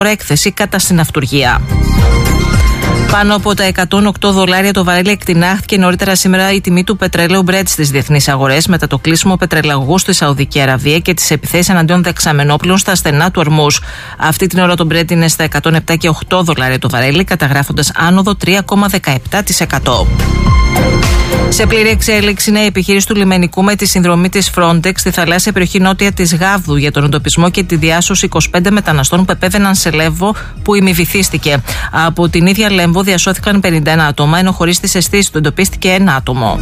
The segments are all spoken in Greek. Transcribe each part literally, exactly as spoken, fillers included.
έκθεση κατά συναυτουργία. Πάνω από τα εκατόν οκτώ δολάρια το βαρέλι εκτινάχθηκε νωρίτερα σήμερα η τιμή του πετρελαίου Brent στις διεθνείς αγορές μετά το κλείσιμο πετρελαγωγού στη Σαουδική Αραβία και τις επιθέσεις εναντίον δεξαμενόπλων στα στενά του Ορμούζ. Αυτή την ώρα το Brent είναι στα εκατόν επτά κόμμα οκτώ δολάρια το βαρέλι, καταγράφοντας άνοδο τρία κόμμα δεκαεπτά τοις εκατό. Σε πλήρη εξέλιξη είναι η επιχείρηση του λιμενικού με τη συνδρομή της Frontex στη θαλάσσια περιοχή νότια της Γάβδου για τον εντοπισμό και τη διάσωση είκοσι πέντε μεταναστών που επέβαιναν σε Λέμβο που ημιβυθίστηκε. Από την ίδια Λέμβο διασώθηκαν πενήντα ένα άτομα, ενώ χωρίς τις αισθήσεις του εντοπίστηκε ένα άτομο.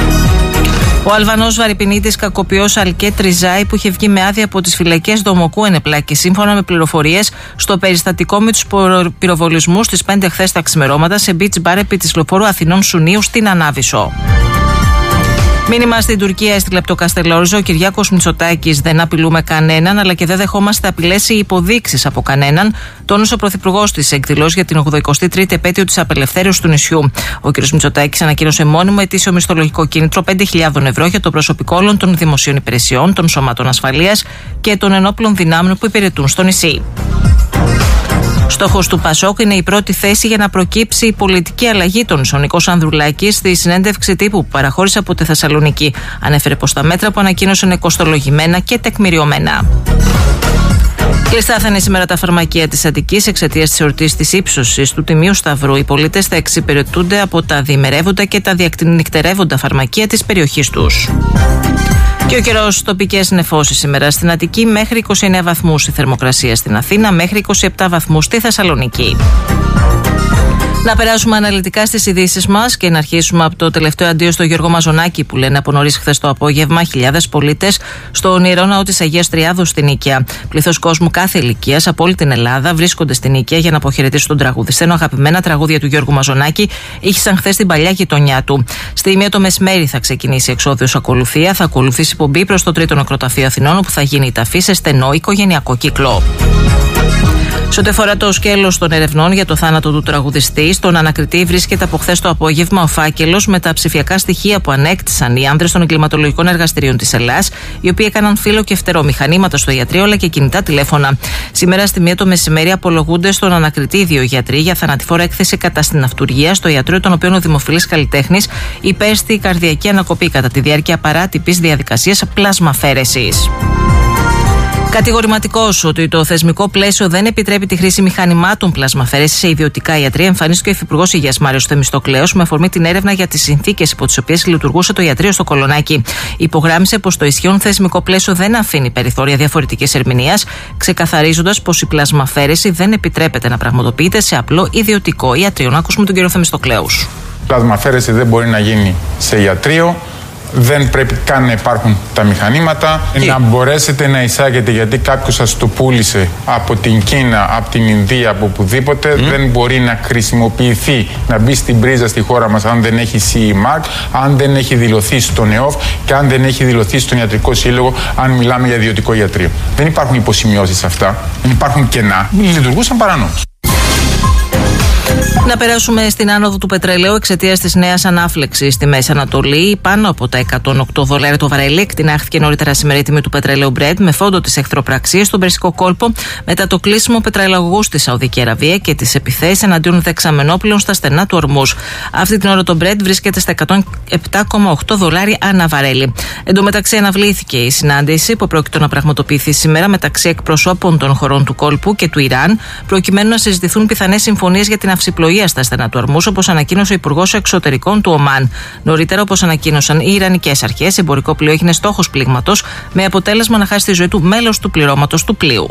Ο Αλβανός βαρυπινίτης κακοποιός Αλκέτ Ριζάη, που είχε βγει με άδεια από τις φυλακές Δομοκού, ενεπλάκη σύμφωνα με πληροφορίες στο περιστατικό με τους πυροβολισμούς στις πέντε χθες τα ξημερώματα σε beach bar επί της λεωφόρου Αθηνών Σουνίου στην Ανάβησο. Μήνυμα στην Τουρκία έστειλε από το Καστελόριζο ο Κυριάκος Μητσοτάκης: δεν απειλούμε κανέναν, αλλά και δεν δεχόμαστε απειλές ή υποδείξεις από κανέναν, τόνισε ο Πρωθυπουργός της εκδηλώσεις για την ογδοηκοστή τρίτη επέτειο της απελευθέρωσης του νησιού. Ο κ. Μητσοτάκης ανακοίνωσε μόνιμο ετήσιο μισθολογικό κίνητρο πέντε χιλιάδες ευρώ για το προσωπικό όλων των δημοσίων υπηρεσιών, των σωμάτων ασφαλείας και των ενόπλων δυνάμεων που υπηρετούν στο νησί. Στόχος του Πασόκ είναι η πρώτη θέση για να προκύψει η πολιτική αλλαγή. Των Νίκος Ανδρουλάκης στη συνέντευξη τύπου που παραχώρησε από τη Θεσσαλονίκη. Ανέφερε πως τα μέτρα που ανακοίνωσε είναι κοστολογημένα και τεκμηριωμένα. Κλειστά θα είναι σήμερα τα φαρμακεία της Αττικής εξαιτίας της εορτής της ύψωσης του Τιμίου Σταυρού. Οι πολίτες θα εξυπηρετούνται από τα διημερεύοντα και τα διακνικτερεύοντα φαρμακεία της περιοχής τους. Και ο καιρός, τοπικές νεφώσεις σήμερα στην Αττική μέχρι είκοσι εννέα βαθμούς, η θερμοκρασία στην Αθήνα μέχρι είκοσι επτά βαθμούς στη Θεσσαλονίκη. Να περάσουμε αναλυτικά στις ειδήσεις μας και να αρχίσουμε από το τελευταίο αντίο στο Γιώργο Μαζονάκη, που λένε από νωρίς χθες το απόγευμα χιλιάδες πολίτες στον Ιερό Ναό της Αγίας Τριάδος στην Νίκαια. Πλήθος κόσμου κάθε ηλικίας από όλη την Ελλάδα βρίσκονται στην Νίκαια για να αποχαιρετήσουν τον τραγουδιστή. Ενώ αγαπημένα τραγούδια του Γιώργου Μαζονάκη ήχησαν χθες στην παλιά γειτονιά του. Στη μία το μεσημέρι θα ξεκινήσει η εξόδιος ακολουθία. Θα ακολουθήσει πομπή προς το τρίτο νεκροταφείο Αθηνών, όπου θα γίνει η ταφή σε στενό οικογενειακό κύκλο. Σε ό,τι αφορά το σκέλος των ερευνών για το θάνατο του τραγουδιστή, στον ανακριτή βρίσκεται από χθες το απόγευμα ο φάκελος με τα ψηφιακά στοιχεία που ανέκτησαν οι άνδρες των εγκληματολογικών εργαστηρίων της Ελλάς, οι οποίοι έκαναν φύλλο και φτερό μηχανήματα στο ιατρείο αλλά και κινητά τηλέφωνα. Σήμερα στη μία το μεσημέρι απολογούνται στον ανακριτή δύο γιατροί για θανατηφόρα έκθεση κατά συναυτουργία στο ιατρείο, των οποίων ο δημοφιλής καλλιτέχνης υπέστη καρδιακή ανακοπή κατά τη διάρκεια παράτυπης διαδικασίας πλασμαφέρεσης. Κατηγορηματικός ότι το θεσμικό πλαίσιο δεν επιτρέπει τη χρήση μηχανημάτων πλασμαφέρεσης σε ιδιωτικά ιατρεία, εμφανίστηκε ο Υφυπουργός Υγείας Μάριος Θεμιστοκλέος με αφορμή την έρευνα για τις συνθήκες υπό τις οποίες λειτουργούσε το ιατρείο στο Κολονάκι. Υπογράμμισε πως το ισχύον θεσμικό πλαίσιο δεν αφήνει περιθώρια διαφορετικής ερμηνείας, ξεκαθαρίζοντας πως η πλασμαφέρεση δεν επιτρέπεται να πραγματοποιείται σε απλό ιδιωτικό ιατρείο. Να ακούσουμε τον κύριο Θεμιστοκλέους. Πλασμαφέρεση δεν μπορεί να γίνει σε ιατρείο. Δεν πρέπει καν να υπάρχουν τα μηχανήματα. Τι? Να μπορέσετε να εισάγετε, γιατί κάποιος σας το πούλησε από την Κίνα, από την Ινδία, από οπουδήποτε, mm. δεν μπορεί να χρησιμοποιηθεί, να μπει στην πρίζα στη χώρα μας αν δεν έχει σι ι μαρκ, αν δεν έχει δηλωθεί στον ΕΟΦ και αν δεν έχει δηλωθεί στον Ιατρικό Σύλλογο, αν μιλάμε για ιδιωτικό ιατρείο. Δεν υπάρχουν υποσημειώσεις αυτά, δεν υπάρχουν κενά, λειτουργούσαν παρανόμως. Να περάσουμε στην άνοδο του πετρελαίου εξαιτίας της νέας ανάφλεξης στη Μέση Ανατολή. Πάνω από τα εκατόν οκτώ δολάρια το βαρέλι εκτινάχθηκε νωρίτερα σήμερα η τιμή του πετρελαίου Brent με φόντο τις εχθροπραξίες στον Περσικό κόλπο μετά το κλείσιμο πετρελαγωγού στη Σαουδική Αραβία και τις επιθέσεις εναντίον δεξαμενόπλων στα στενά του Ορμούζ. Αυτή την ώρα το Brent βρίσκεται στα εκατόν επτά κόμμα οκτώ δολάρια ανά βαρέλι. Εν τω μεταξύ, αναβλήθηκε η συνάντηση που πρόκειται να πραγματοποιηθεί σήμερα μεταξύ εκπροσώπων των χωρών του κόλπου και του Ιράν, προκειμένου να συζητηθούν πιθανές συμφωνίες για την αυσιπλοεία στα στενά του Ορμούζ, όπως ανακοίνωσε ο Υπουργός Εξωτερικών του Ομάν. Νωρίτερα, όπως ανακοίνωσαν οι Ιρανικές αρχές, εμπορικό πλοίο έγινε στόχος πλήγματος, με αποτέλεσμα να χάσει τη ζωή του μέλος του πληρώματος του πλοίου.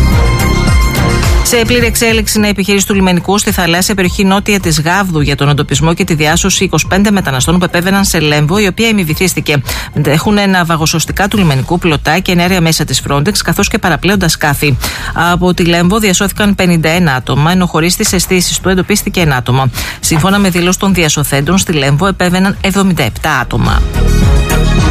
Σε πλήρη εξέλιξη είναι η επιχείρηση του λιμενικού στη θαλάσσια περιοχή νότια της Γάβδου για τον εντοπισμό και τη διάσωση είκοσι πέντε μεταναστών που επέβαιναν σε Λέμβο, η οποία ημιβυθίστηκε. Έχουν ναυαγοσωστικά του λιμενικού, πλωτά και ενέργεια μέσα της Frontex, καθώς και παραπλέοντα σκάφη. Από τη Λέμβο διασώθηκαν πενήντα ένα άτομα, ενώ χωρίς τις αισθήσεις του εντοπίστηκε ένα άτομο. Σύμφωνα με δήλωση των διασωθέντων, στη Λέμβο επέβαιναν εβδομήντα επτά άτομα.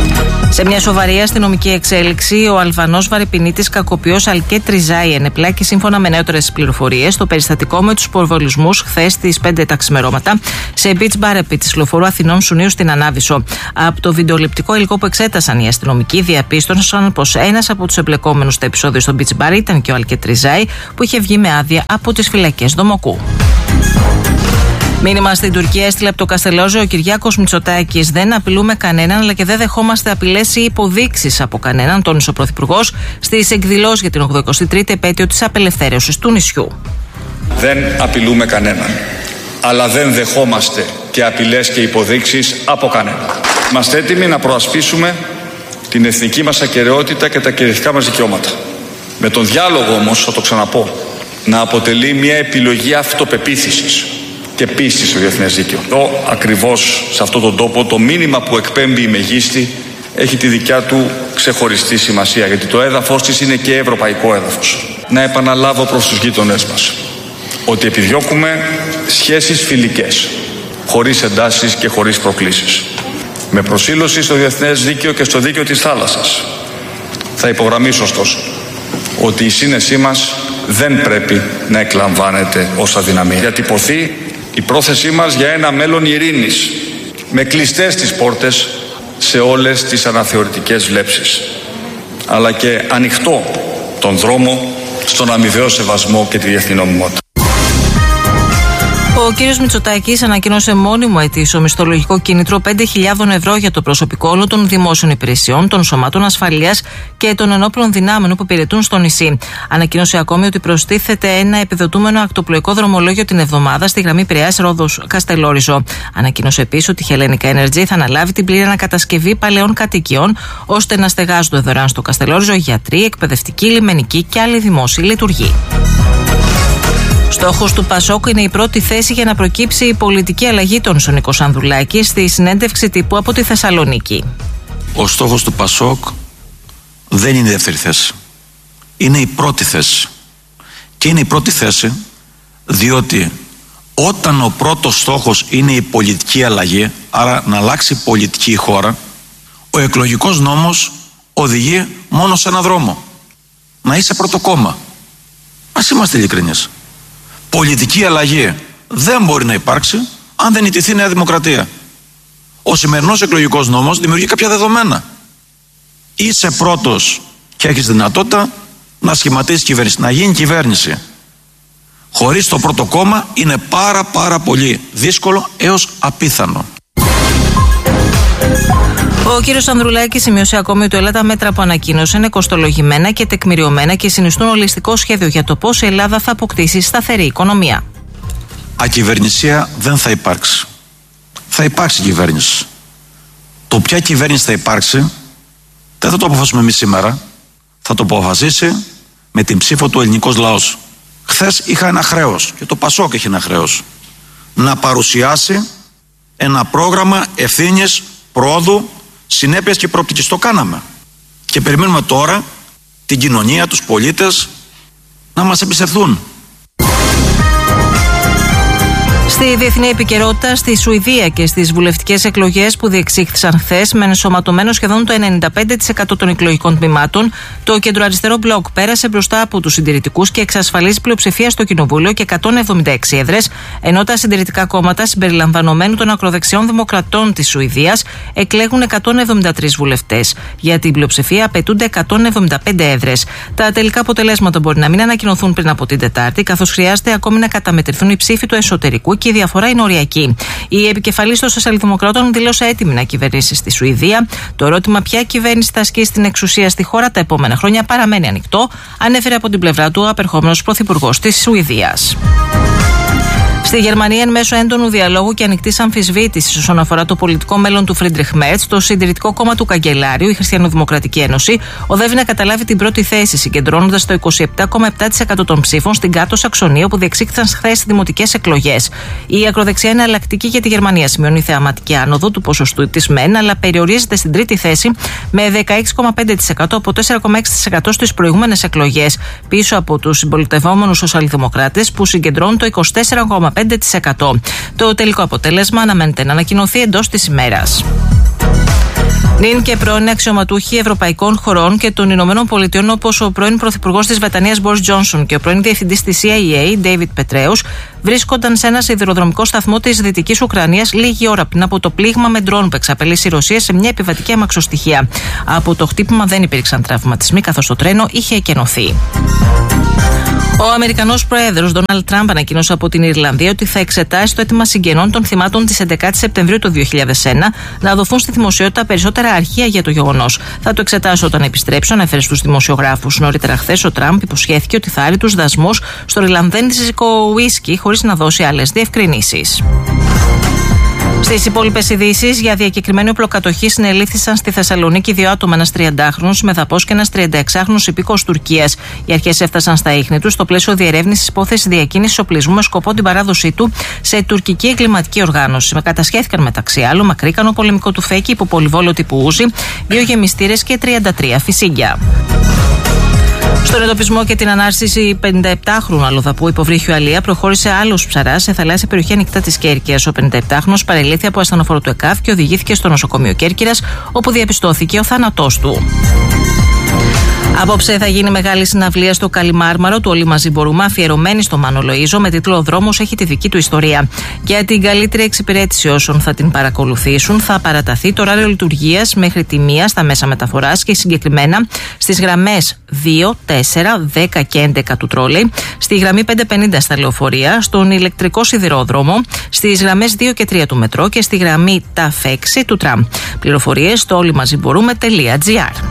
Σε μια σοβαρή αστυνομική εξέλιξη, ο Αλβανός βαρεπινίτης κακοποιός Αλκέτ Ριζάη ενεπλάκη σύμφωνα με νεότερες πληροφορίες στο περιστατικό με τους πυροβολισμούς χθες στις πέντε τα ξημερώματα σε beach bar επί της λεωφορείου Αθηνών Σουνίου στην Ανάβησο. Από το βιντεοληπτικό υλικό που εξέτασαν οι αστυνομικοί, διαπίστωσαν πως ένας από τους εμπλεκόμενους στο επεισόδιο στο beach bar ήταν και ο Αλκέτ Ριζάη, που είχε βγει με άδεια από τις φυλακές Δομοκού. Μήνυμα στην Τουρκία έστειλε από το Καστελόριζο ο Κυριάκος Μητσοτάκης. Δεν απειλούμε κανέναν, αλλά και δεν δεχόμαστε απειλές ή υποδείξεις από κανέναν, τόνισε ο Πρωθυπουργός στις εκδηλώσεις για την ογδοηκοστή τρίτη επέτειο της απελευθέρωσης του νησιού. Δεν απειλούμε κανέναν, αλλά δεν δεχόμαστε και απειλές και υποδείξεις από κανέναν. Είμαστε έτοιμοι να προασπίσουμε την εθνική μας ακεραιότητα και τα κυριαρχικά μας δικαιώματα. Με τον διάλογο όμως, θα το ξαναπώ, να αποτελεί μια επιλογή αυτοπεποίθησης και πίστη στο διεθνές δίκαιο. Εδώ, ακριβώς σε αυτόν τον τόπο, το μήνυμα που εκπέμπει η Μεγίστη έχει τη δικιά του ξεχωριστή σημασία, γιατί το έδαφος της είναι και ευρωπαϊκό έδαφος. Να επαναλάβω προς τους γείτονές μας ότι επιδιώκουμε σχέσεις φιλικές, χωρίς εντάσεις και χωρίς προκλήσεις. Με προσήλωση στο διεθνές δίκαιο και στο δίκαιο της θάλασσας. Θα υπογραμμίσω ωστόσο ότι η σύνεσή μας δεν πρέπει να εκλαμβάνεται ως αδυναμία. Διατυπωθεί η πρόθεσή μας για ένα μέλλον ειρήνης, με κλειστές τις πόρτες σε όλες τις αναθεωρητικές βλέψεις, αλλά και ανοιχτό τον δρόμο στον αμοιβαίο σεβασμό και τη διεθνή νομιμότητα. Ο κ. Μητσοτάκης ανακοίνωσε μόνιμο ετήσιο μισθολογικό κίνητρο πέντε χιλιάδες ευρώ για το προσωπικό όλων των δημόσιων υπηρεσιών, των σωμάτων ασφαλείας και των ενόπλων δυνάμεων που υπηρετούν στο νησί. Ανακοίνωσε ακόμη ότι προστίθεται ένα επιδοτούμενο ακτοπλοϊκό δρομολόγιο την εβδομάδα στη γραμμή Πειραιάς Ρόδος Καστελόριζο. Ανακοίνωσε επίσης ότι η Hellenic Energy θα αναλάβει την πλήρη ανακατασκευή παλαιών κατοικιών, ώστε να στεγάζονται δωρεάν στο Καστελόριζο γιατροί, εκπαιδευτικοί, λιμενικοί και άλλοι δημόσιοι λειτουργοί. Στόχος του Πασόκ είναι η πρώτη θέση για να προκύψει η πολιτική αλλαγή, των Νίκος Ανδρουλάκης στη συνέντευξη τύπου από τη Θεσσαλονίκη. Ο στόχος του Πασόκ δεν είναι η δεύτερη θέση. Είναι η πρώτη θέση. Και είναι η πρώτη θέση διότι όταν ο πρώτος στόχος είναι η πολιτική αλλαγή, άρα να αλλάξει πολιτική η χώρα, ο εκλογικός νόμος οδηγεί μόνο σε έναν δρόμο. Να είσαι πρώτο κόμμα. Ας είμαστε ειλικρινείς. Πολιτική αλλαγή δεν μπορεί να υπάρξει αν δεν ιτηθεί η Νέα Δημοκρατία. Ο σημερινός εκλογικός νόμος δημιουργεί κάποια δεδομένα. Είσαι πρώτος και έχεις δυνατότητα να σχηματίσεις κυβέρνηση, να γίνει κυβέρνηση. Χωρίς το πρώτο κόμμα είναι πάρα πάρα πολύ δύσκολο έως απίθανο. Ο κύριος Ανδρουλάκης σημείωσε ακόμη ότι όλα τα μέτρα που ανακοίνωσε είναι κοστολογημένα και τεκμηριωμένα και συνιστούν ολιστικό σχέδιο για το πώς η Ελλάδα θα αποκτήσει σταθερή οικονομία. Ακυβερνησία δεν θα υπάρξει. Θα υπάρξει κυβέρνηση. Το ποια κυβέρνηση θα υπάρξει δεν θα το αποφασίσουμε εμείς σήμερα. Θα το αποφασίσει με την ψήφο του ελληνικός λαός. Χθες είχα ένα χρέος και το Πασόκ έχει ένα χρέος. Να παρουσιάσει ένα πρόγραμμα ευθύνης, πρόοδου, συνέπειες και προοπτικής. Το κάναμε. Και περιμένουμε τώρα την κοινωνία, τους πολίτες να μας εμπιστευτούν. Στη διεθνή επικαιρότητα, στη Σουηδία και στις βουλευτικές εκλογές που διεξήχθησαν χθες με ενσωματωμένο σχεδόν το ενενήντα πέντε τοις εκατό των εκλογικών τμήματων, το κεντροαριστερό μπλοκ πέρασε μπροστά από τους συντηρητικούς και εξασφαλίζει πλειοψηφία στο Κοινοβούλιο και εκατόν εβδομήντα έξι έδρες, ενώ τα συντηρητικά κόμματα συμπεριλαμβανομένου των ακροδεξιών δημοκρατών της Σουηδίας εκλέγουν εκατόν εβδομήντα τρεις βουλευτές. Για την πλειοψηφία απαιτούνται εκατόν εβδομήντα πέντε έδρες. Τα τελικά αποτελέσματα μπορεί να μην ανακοινωθούν πριν από την Τετάρτη, καθώς χρειάζεται ακόμη να καταμετρηθούν οι ψήφοι του εσωτερικού και η διαφορά είναι οριακή. Η επικεφαλής των Σοσιαλδημοκράτων δήλωσε έτοιμη να κυβερνήσει στη Σουηδία. Το ερώτημα ποια κυβέρνηση θα ασκήσει την εξουσία στη χώρα τα επόμενα χρόνια παραμένει ανοιχτό, ανέφερε από την πλευρά του ο απερχόμενος πρωθυπουργός της Σουηδίας. Στη Γερμανία, εν μέσω έντονου διαλόγου και ανοιχτή αμφισβήτηση όσον αφορά το πολιτικό μέλλον του Φρίντριχ Μέρτς, το συντηρητικό κόμμα του καγκελάριου, η Χριστιανοδημοκρατική Ένωση, οδεύει να καταλάβει την πρώτη θέση, συγκεντρώνοντας το είκοσι επτά κόμμα επτά τοις εκατό των ψήφων στην Κάτω Σαξονία, όπου διεξήχθησαν χθες δημοτικές εκλογές. Η ακροδεξιά είναι αλλακτική για τη Γερμανία, σημειώνει θεαματική άνοδο του ποσοστού της ΜΕΝ, αλλά περιορίζεται στην τρίτη θέση με δεκαέξι κόμμα πέντε τοις εκατό από τέσσερα κόμμα έξι τοις εκατό στις προηγούμενες εκλογές, πίσω από τους συμπολιτευόμενους σοσιαλδημοκράτες που συγκεντρώνουν το είκοσι τέσσερα κόμμα πέντε τοις εκατό. Το τελικό αποτέλεσμα αναμένεται να ανακοινωθεί εντός της ημέρας. Νυν και πρώην αξιωματούχοι ευρωπαϊκών χωρών και των Ηνωμένων Πολιτειών, όπως ο πρώην πρωθυπουργός της Βρετανίας Μπόρις Τζόνσον και ο πρώην διευθυντής της σι άι έι Ντέιβιντ Πετρέους, βρίσκονταν σε ένα σιδηροδρομικό σταθμό της Δυτικής Ουκρανίας λίγη ώρα πριν από το πλήγμα με ντρόν που εξαπελύσει η Ρωσία σε μια επιβατική αμαξοστοιχεία. Από το χτύπημα δεν υπήρξαν τραυματισμοί, καθώς το τρένο είχε εκενωθεί. Ο Αμερικανός Πρόεδρος Ντόναλντ Τραμπ ανακοίνωσε από την Ιρλανδία ότι θα εξετάσει το αίτημα συγγενών των θυμάτων της έντεκα Σεπτεμβρίου του δύο χιλιάδες ένα να δοθούν στη δημοσιότητα περισσότερα αρχεία για το γεγονός. Θα το εξετάσει όταν επιστρέψει, ανέφερε στους δημοσιογράφους. Νωρίτερα χθες ο Τραμπ υποσχέθηκε ότι θα άρει τους δασμούς στο ιρλανδέζικο ουίσκι χωρίς να δώσει άλλες διευκρινήσεις. Στις υπόλοιπες ειδήσεις, για διακεκριμένη οπλοκατοχή συνελήφθησαν στη Θεσσαλονίκη δύο άτομα, ένας τριαντάχρονος μεθαπός και ένας τριανταεξάχρονος υπήκοος Τουρκίας. Οι αρχές έφτασαν στα ίχνη τους στο πλαίσιο διερεύνησης υπόθεσης διακίνησης οπλισμού με σκοπό την παράδοσή του σε τουρκική εγκληματική οργάνωση. Με κατασχέθηκαν μεταξύ άλλων μακρύκανο πολεμικό του Φέκη, υποπολιβόλο τύπου Ούζι, δύο γεμιστήρες και τριάντα τρία φυσίγγια. Στον εντοπισμό και την ανάρτηση πενηνταεπτάχρονου αλλοδαπού υποβρύχιου Αλία προχώρησε άλλος ψαράς σε θαλάσσια περιοχή ανοιχτά της Κέρκυρας. Ο πενηνταεπτάχρονος παρελήφθη από ασθενοφόρο του ΕΚΑΒ και οδηγήθηκε στο νοσοκομείο Κέρκυρας, όπου διαπιστώθηκε ο θάνατός του. Απόψε θα γίνει μεγάλη συναυλία στο Καλιμάρμαρο του Όλοι Μαζί Μπορούμε, αφιερωμένη στο Μάνο Λοΐζο, με τίτλο «Ο δρόμος έχει τη δική του ιστορία». Για την καλύτερη εξυπηρέτηση όσων θα την παρακολουθήσουν, θα παραταθεί το ωράριο λειτουργίας μέχρι τη μία στα μέσα μεταφοράς και συγκεκριμένα στις γραμμές δύο, τέσσερα, δέκα και έντεκα του τρόλεϊ, στη γραμμή πεντακόσια πενήντα στα λεωφορεία, στον ηλεκτρικό σιδηρόδρομο, στις γραμμές δύο και τρία του μετρό και στη γραμμή ταφ έξι του τραμ. Πληροφορίες στο όλοιμαζιμπορούμε.gr.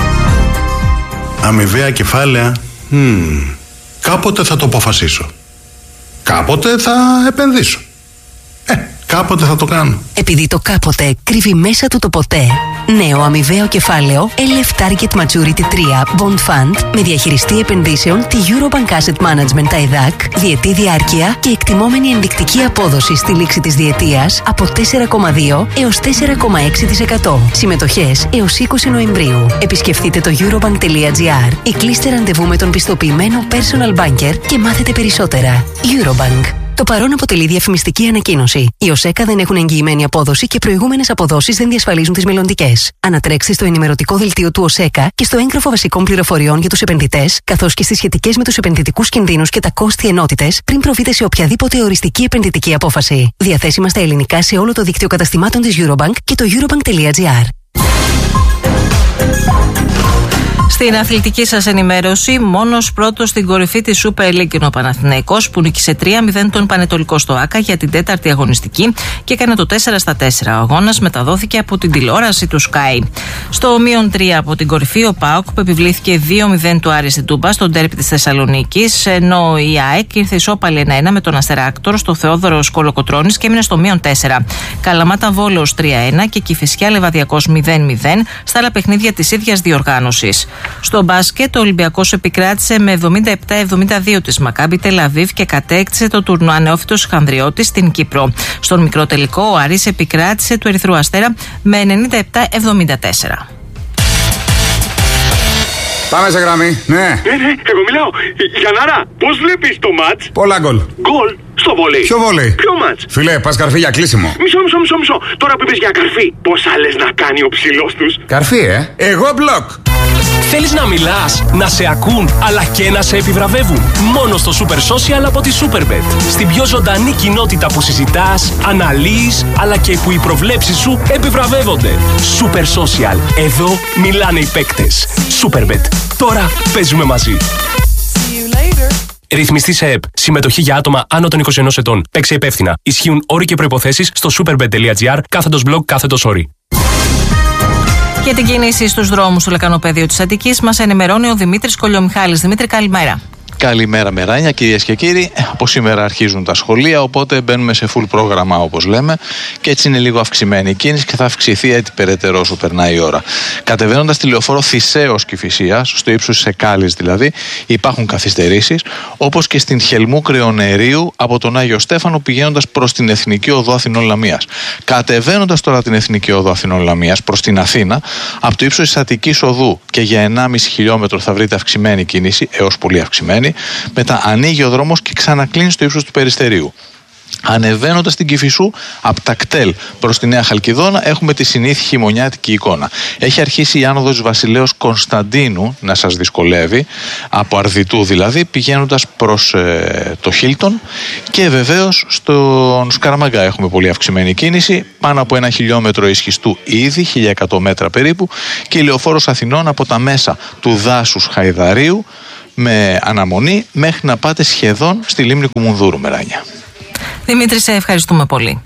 Αμοιβαία κεφάλαια, hmm, κάποτε θα το αποφασίσω. Κάποτε θα επενδύσω. Ε, κάποτε θα το κάνω. Επειδή το κάποτε κρύβει μέσα του το ποτέ. Νέο αμοιβαίο κεφάλαιο ελ εφ Target Maturity τρία Bond Fund με διαχειριστή επενδύσεων τη Eurobank Asset Management ΤΑΙΔΑΚ, διετή διάρκεια και εκτιμόμενη ενδεικτική απόδοση στη λήξη της διετίας από τέσσερα κόμμα δύο έως τέσσερα κόμμα έξι τοις εκατό. Συμμετοχές έως είκοσι Νοεμβρίου. Επισκεφτείτε το eurobank.gr ή κλείστε ραντεβού με τον πιστοποιημένο personal banker και μάθετε περισσότερα. Eurobank. Το παρόν αποτελεί διαφημιστική ανακοίνωση. Οι ΟΣΕΚΑ δεν έχουν εγγυημένη απόδοση και προηγούμενες αποδόσεις δεν διασφαλίζουν τις μελλοντικές. Ανατρέξτε στο ενημερωτικό δελτίο του ΟΣΕΚΑ και στο έγγραφο βασικών πληροφοριών για τους επενδυτές, καθώς και στις σχετικές με τους επενδυτικούς κινδύνους και τα κόστη ενότητες, πριν προβείτε σε οποιαδήποτε οριστική επενδυτική απόφαση. Διαθέσιμα στα ελληνικά σε όλο το δίκτυο καταστημάτων της Eurobank και το eurobank.gr. Στην αθλητική σας ενημέρωση, μόνος πρώτος στην κορυφή της Super League είναι ο Παναθηναϊκός, που νίκησε τρία μηδέν τον Πανετολικό στο ΆΚΑ για την τέταρτη αγωνιστική και έκανε το τέσσερα στα τέσσερα. Ο αγώνας μεταδόθηκε από την τηλεόραση του Sky. Στο μείον τρία από την κορυφή, ο ΠΑΟΚ που επιβλήθηκε δύο μηδέν του Άρη στην Τούμπα στον ντέρμπι της Θεσσαλονίκης, ενώ η ΑΕΚ ήρθε ισόπαλη ένα ένα με τον Αστεράκτορ στο Θεόδωρος Κολοκοτρώνης και έμεινε στο μείον τέσσερα. Καλαμάτα Βόλος τρία ένα και Κηφισιά Λεβαδιακός μηδέν μηδέν στα άλλα παιχνίδια της ίδιας διοργάνωσης. Στο μπάσκετ, ο Ολυμπιακός επικράτησε με εβδομήντα επτά εβδομήντα δύο της Μακάμπι Τελαβίβ και κατέκτησε το τουρνουά Νεόφυτος Χανδριώτης στην Κύπρο. Στον μικρό τελικό, ο Άρης επικράτησε του Ερυθρού Αστέρα με ενενήντα επτά εβδομήντα τέσσερα. Πάμε σε γραμμή, ναι. Ναι, ναι, εγώ μιλάω. Γιαννάρα, πώς βλέπεις το μάτς? Πολλά γκολ. Γκολ στο βόλεϊ. Ποιο βόλεϊ? Ποιο μάτς? Φιλέ, πας καρφί για κλείσιμο. Μισό, μισό, μισό, μισό. Τώρα που είπες για καρφί, πόσα λες να κάνει ο ψηλός τους? Καρφί, ε. Εγώ μπλοκ. Θέλεις να μιλάς, να σε ακούν, αλλά και να σε επιβραβεύουν? Μόνο στο Super Social από τη Superbet. Στην πιο ζωντανή κοινότητα που συζητάς, αναλύεις, αλλά και που οι προβλέψεις σου επιβραβεύονται. Super Social. Εδώ μιλάνε οι παίκτες. Superbet. Τώρα παίζουμε μαζί. Ρυθμιστή σε ΕΠ. Συμμετοχή για άτομα άνω των είκοσι ενός ετών. Παίξε υπεύθυνα. Ισχύουν όροι και προϋποθέσεις στο superbet.gr κάθετος blog κάθετος όροι. Για την κίνηση στους δρόμους του Λεκανοπεδίου της Αττικής μας ενημερώνει ο Δημήτρης Κολιομιχάλης. Δημήτρη, καλημέρα. Καλημέρα Μεράνια, κυρίες και κύριοι. Από σήμερα αρχίζουν τα σχολεία, οπότε μπαίνουμε σε full πρόγραμμα όπως λέμε και έτσι είναι λίγο αυξημένη η κίνηση και θα αυξηθεί έτσι περαιτέρω όσο περνάει η ώρα. Κατεβαίνοντας τη λεωφόρο Θησέως Κηφισίας, στο ύψος της Εκάλης δηλαδή, υπάρχουν καθυστερήσεις, όπως και στην Χελμού Κρεονερίου από τον Άγιο Στέφανο πηγαίνοντας προς την Εθνική Οδό Αθηνών Λαμίας. Κατεβαίνοντας τώρα την Εθνική Οδό Αθηνών Λαμίας προς την Αθήνα, από το ύψος της Αττικής Οδού και για ενάμιση χιλιόμετρο θα βρείτε αυξημένη κίνηση, έως πολύ αυξημένη. Μετά ανοίγει ο δρόμος και ξανακλίνει στο ύψος του Περιστερίου. Ανεβαίνοντας την Κηφισού από τα κτέλ προς τη Νέα Χαλκιδόνα, έχουμε τη συνήθη χειμωνιάτικη εικόνα. Έχει αρχίσει η άνοδος Βασιλέως Κωνσταντίνου να σας δυσκολεύει, από Αρδιτού δηλαδή, πηγαίνοντας προς ε, το Χίλτον, και βεβαίως στον Σκαραμαγκά έχουμε πολύ αυξημένη κίνηση, πάνω από ένα χιλιόμετρο ισχυστού ήδη, χίλια εκατό μέτρα περίπου, και η Λεωφόρος Αθηνών από τα μέσα του δάσους Χαϊδαρίου με αναμονή μέχρι να πάτε σχεδόν στη λίμνη Κουμουνδούρου, Μεράνια. Δημήτρη, σε ευχαριστούμε πολύ.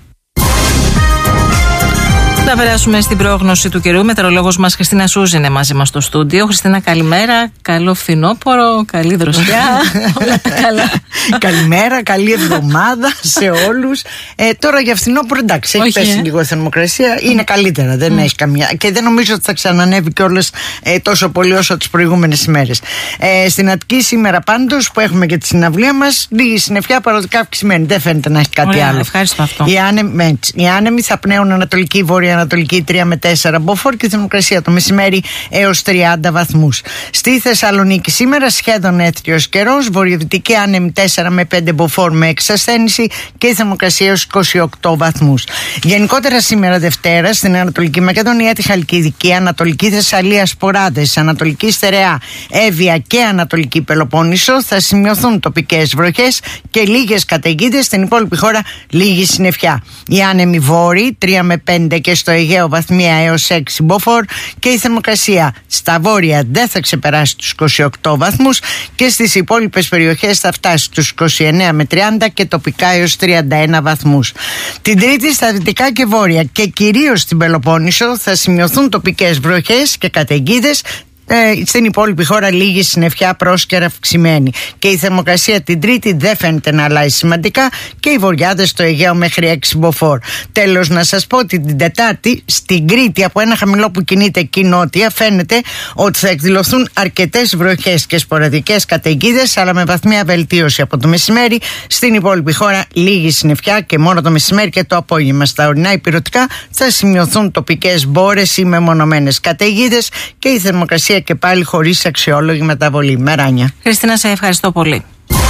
Να περάσουμε στην πρόγνωση του καιρού. Μετεωρολόγος μας Χριστίνα Σούζη είναι μαζί μας στο στούντιο. Χριστίνα, καλημέρα. Καλό φθινόπωρο, καλή δροσιά. Όλα τα καλά. Καλημέρα, καλή εβδομάδα σε όλους. Ε, τώρα για φθινόπωρο, εντάξει, έχει πέσει ε. λίγο η θερμοκρασία. Είναι καλύτερα, δεν mm. έχει καμιά. Και δεν νομίζω ότι θα ξανανεύει κιόλας ε, τόσο πολύ όσο τις προηγούμενες ημέρες. Ε, στην Αττική σήμερα πάντως, που έχουμε και τη συναυλία μας, λίγη συννεφιά, παροδικά αυξημένη. Δεν φαίνεται να έχει κάτι Ωραία, άλλο. Ευχαριστώ αυτό. Οι άνεμοι, οι άνεμοι θα πνέουν ανατολική, βορειοανατολική τρία με τέσσερα μποφόρ και η θερμοκρασία το μεσημέρι έως τριάντα βαθμούς. Στη Θεσσαλονίκη σήμερα σχεδόν έθριος καιρός, βορειοδυτική άνεμη τέσσερα με πέντε μποφόρ με εξασθένηση και η θερμοκρασία έως είκοσι οκτώ βαθμούς. Γενικότερα σήμερα Δευτέρα στην Ανατολική Μακεδονία, τη Χαλκιδική, Ανατολική Θεσσαλία, Σποράδες, Ανατολική Στερεά, Εύβοια και Ανατολική Πελοπόννησο θα σημειωθούν τοπικές βροχές και λίγες καταιγίδες. Στην υπόλοιπη χώρα λίγη συννεφιά. Οι άνεμοι βόρειοι τρία με πέντε και στο Αιγαίο βαθμία έως έξι μποφόρ και η θερμοκρασία στα βόρεια δεν θα ξεπεράσει τους είκοσι οκτώ βαθμούς και στις υπόλοιπες περιοχές θα φτάσει στους είκοσι εννέα με τριάντα και τοπικά έως τριάντα ένα βαθμούς. Την Τρίτη στα δυτικά και βόρεια και κυρίως στην Πελοπόννησο θα σημειωθούν τοπικές βροχές και καταιγίδες. Ε, στην υπόλοιπη χώρα λίγη συννεφιά πρόσκαιρα αυξημένη και η θερμοκρασία την Τρίτη δεν φαίνεται να αλλάζει σημαντικά και οι βορειάδες στο Αιγαίο μέχρι έξι μποφόρ. Τέλος, να σας πω ότι την Τετάρτη στην Κρήτη, από ένα χαμηλό που κινείται εκεί νότια, φαίνεται ότι θα εκδηλωθούν αρκετές βροχές και σποραδικές καταιγίδες, αλλά με βαθμία βελτίωση από το μεσημέρι. Στην υπόλοιπη χώρα λίγη συννεφιά και μόνο το μεσημέρι και το απόγευμα. Στα ορεινά υπηρετικά θα σημειωθούν τοπικές μπόρες ή μεμονωμένες καταιγίδες και η θερμοκρασία και πάλι χωρίς αξιόλογη μεταβολή. Μεράνια. Χριστίνα, σε ευχαριστώ πολύ.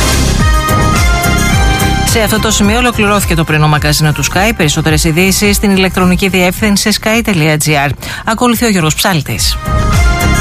Σε αυτό το σημείο ολοκληρώθηκε το πρωινό μαγκαζίνο του Sky. Περισσότερες ειδήσεις στην ηλεκτρονική διεύθυνση sky τελεία gr. Ακολουθεί ο Γιώργος Ψάλτης.